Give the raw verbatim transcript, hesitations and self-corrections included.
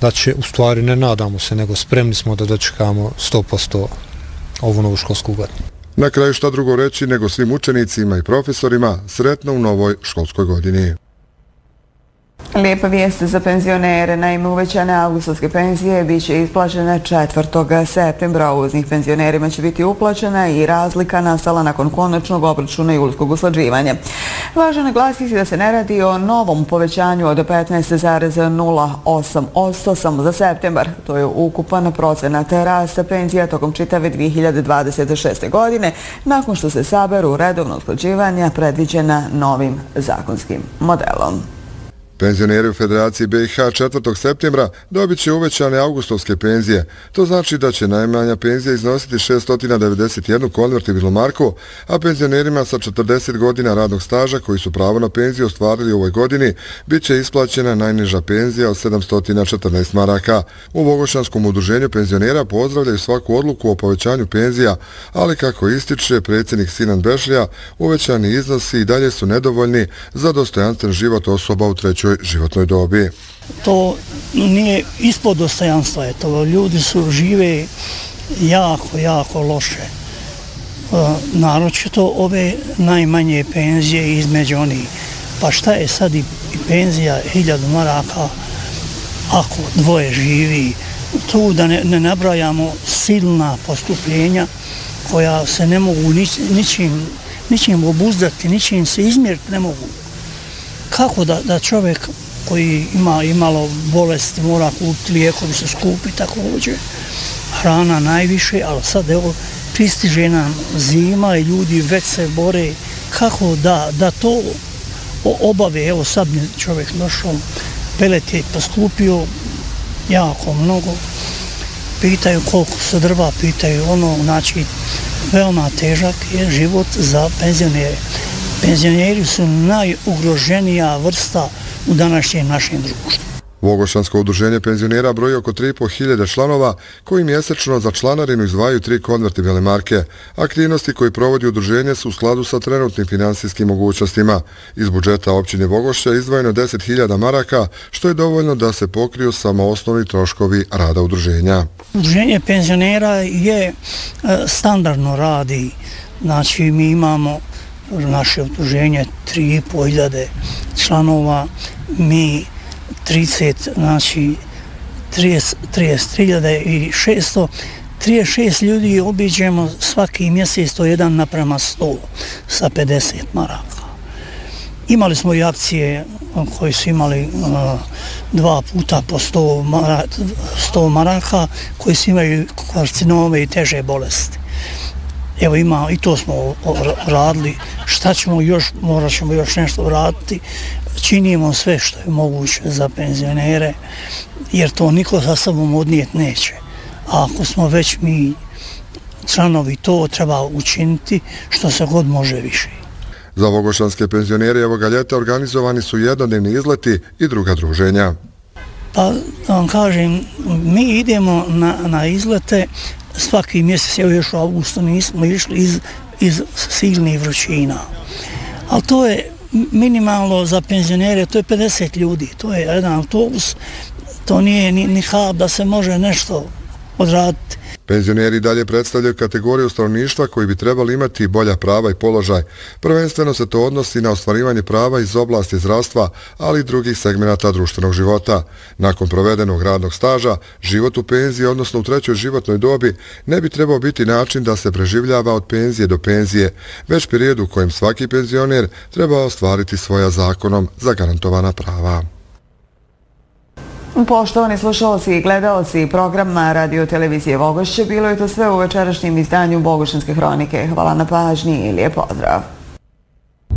da će, u stvari ne nadamo se, nego spremni smo da dočekamo sto posto ovu novu školsku godinu. Na kraju šta drugo reći nego svim učenicima i profesorima sretno u novoj školskoj godini. Lijepa vijest za penzionere. Naime, uvećane avgustovske penzije bit će isplaćene četvrtog septembra. Uz njih penzionerima će biti uplaćena i razlika nastala nakon konačnog obračuna julskog usklađivanja. Važno naglasiti da se ne radi o novom povećanju od petnaest zarez nula osam posto samo za septembar. To je ukupan procenat rasta penzija tokom čitave dvije hiljade dvadeset šeste. godine, nakon što se saberu redovno usklađivanja predviđena novim zakonskim modelom. Penzioneri u Federaciji B i H četvrtog septembra dobit će uvećane avgustovske penzije. To znači da će najmanja penzija iznositi šesto devedeset jednu konvertibilnu marku, a penzionerima sa četrdeset godina radnog staža koji su pravo na penziju ostvarili u ovoj godini bit će isplaćena najniža penzija od sedamsto četrnaest maraka. U Vogošanskom udruženju penzionera pozdravljaju svaku odluku o povećanju penzija, ali kako ističe predsjednik Sinan Bešlija, uvećani iznosi i dalje su nedovoljni za dostojanstven život osoba u trećoj životnoj dobi. To nije ispod dostojanstva, je to. Ljudi su žive jako, jako loše. E, naročito ove najmanje penzije između onih. Pa šta je sad i, i penzija hiljadu maraka ako dvoje živi? Tu da ne, ne nabrajamo silna postupljenja koja se ne mogu nič, ničim, ničim obuzdati, ničim se izmjeriti ne mogu. Kako da, da čovjek koji ima imalo bolesti mora kupiti lijekovi su skupi također, hrana najviše, ali sad evo pristiže nam zima i ljudi već se bore kako da, da to obave. Evo sad mi čovjek došao, pelet je poskupio jako mnogo, pitaju koliko se drva, pitaju ono, znači veoma težak je život za penzionere. Penzioneri su najugroženija vrsta u današnjem našem društvu. Vogošansko udruženje penzionera broji oko tri i po hiljade članova koji mjesečno za članarinu izdvajaju tri konvertibilne marke. Aktivnosti koje provodi udruženje su u skladu sa trenutnim finansijskim mogućnostima. Iz budžeta općine Vogošća izdvojeno deset hiljada maraka, što je dovoljno da se pokriju samo osnovni troškovi rada udruženja. Udruženje penzionera je standardno radi, znači mi imamo naše udruženje tri i po hiljade članova, mi trideset, znači trideset tri hiljade i šesto, trideset šest ljudi obiđemo svaki mjesec, to je jedan naprema sto sa pedeset maraka. Imali smo i akcije koje su imali uh, dva puta po sto, mara, sto maraka, koji su imali karcinome i teže bolesti. Evo ima, i to smo radili, šta ćemo još, morat ćemo još nešto raditi, činimo sve što je moguće za penzionere, jer to niko sa sobom odnijeti neće. A ako smo već mi članovi, to treba učiniti što se god može više. Za vogošanske penzionere ovoga ljeta organizovani su jednodnevni izleti i druga druženja. Pa da vam kažem, mi idemo na, na izlete svaki mjesec, evo još u augustu nismo išli iz, iz silnih vrućina. Ali to je minimalno za penzionere, to je pedeset ljudi, to je jedan autobus, to nije ni, ni hab da se može nešto odraditi. Penzioneri dalje predstavljaju kategoriju stanovništva koji bi trebali imati bolja prava i položaj. Prvenstveno se to odnosi na ostvarivanje prava iz oblasti zdravstva, ali i drugih segmenata društvenog života. Nakon provedenog radnog staža, život u penziji, odnosno u trećoj životnoj dobi, ne bi trebao biti način da se preživljava od penzije do penzije, već period u kojem svaki penzioner treba ostvariti svoja zakonom zagarantovana prava. Poštovani slušalci i gledalci programa Radio Televizije Vogošće, bilo je to sve u večerašnjem izdanju Vogošćanske hronike. Hvala na pažnji i lijep pozdrav.